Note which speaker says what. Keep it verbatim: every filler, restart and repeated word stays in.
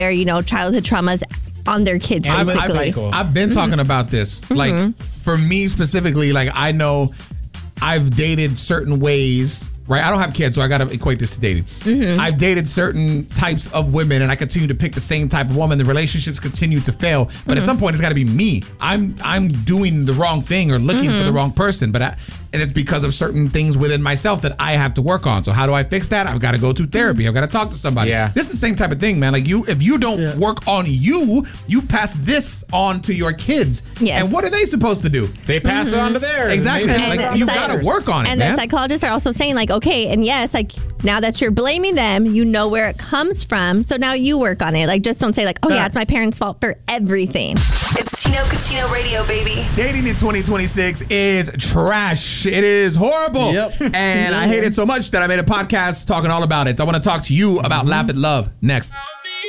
Speaker 1: their, you know, childhood traumas on their kids.
Speaker 2: I've,
Speaker 1: I've,
Speaker 2: cool. I've been talking about this.
Speaker 1: Mm-hmm.
Speaker 2: Like, for me specifically, like, I know I've dated certain ways, right? I don't have kids, so I got to equate this to dating. Mm-hmm. I've dated certain types of women, and I continue to pick the same type of woman. The relationships continue to fail. But
Speaker 1: mm-hmm.
Speaker 2: at some point, it's got to be me. I'm I'm doing the wrong thing or looking mm-hmm. for the wrong person. But I, and it's because of certain things within myself that I have to work on. So how do I fix that? I've got to go to therapy. I've got to talk to somebody.
Speaker 3: Yeah.
Speaker 2: This is the same type of thing, man. Like, you, if you don't yeah. work on you, you pass this on to your kids.
Speaker 1: Yes.
Speaker 2: And what are they supposed to do?
Speaker 3: They pass mm-hmm. it on to theirs.
Speaker 2: Exactly. Like, you got to work on it,
Speaker 1: and
Speaker 2: man.
Speaker 1: And the psychologists are also saying, like, okay, and yes, like, now that you're blaming them, you know where it comes from. So now you work on it. Like, just don't say, like, oh, That's- yeah, it's my parents' fault for everything.
Speaker 4: It's Tino Cucino Radio, baby.
Speaker 2: Dating in twenty twenty-six is trash. It is horrible. Yep. And I hate it so much that I made a podcast talking all about it. I want to talk to you about mm-hmm. Laugh at Love next.